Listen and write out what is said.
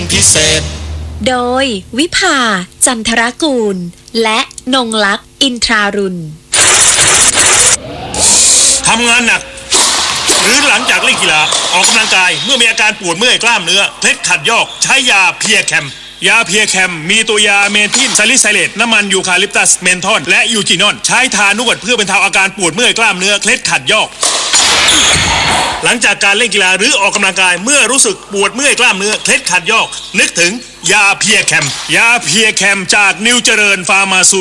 พิเศษโดยวิภาจันทรกูลและนงลักษณ์อินทรารุณทำงานหนักหรือหลังจากเล่นกีฬาออกกำลังกายเมื่อมีอาการปวดเมื่อยกล้ามเนื้อเคล็ดขัดยอกใช้ยาเพียแคมยาเพียแคมมีตัวยาเมทิลซาลิไซเลตน้ำมันยูคาลิปตัสเมนทอนและยูจินอนใช้ทานวดเพื่อบรรเทาอาการปวดเมื่อยกล้ามเนื้อเคล็ดขัดยอกหลังจากการเล่นกีฬาหรือออกกำลังกายเมื่อรู้สึกปวดเมื่อยกล้ามเนื้อเคล็ดขัดยอกนึกถึงยาเพียแคมยาเพียแคมจากนิวเจริญฟาร์มาซู